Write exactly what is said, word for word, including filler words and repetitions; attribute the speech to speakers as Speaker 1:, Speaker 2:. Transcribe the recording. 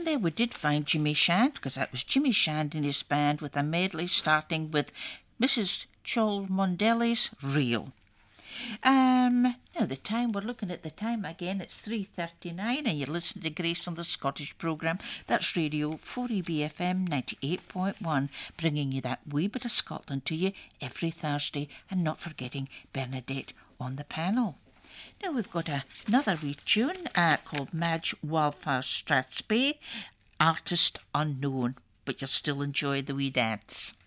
Speaker 1: there we did find Jimmy Shand, because that was Jimmy Shand and his band with a medley starting with Missus Cholmondeley's Reel. Um, now the time, we're looking at the time again, it's three thirty-nine and you're listening to Grace on the Scottish programme. That's Radio four E B F M ninety-eight point one, bringing you that wee bit of Scotland to you every Thursday, and not forgetting Bernadette on the panel. Now we've got a, another wee tune uh, called Madge Wildfire Strathspey, Artist Unknown, but you'll still enjoy the wee dance.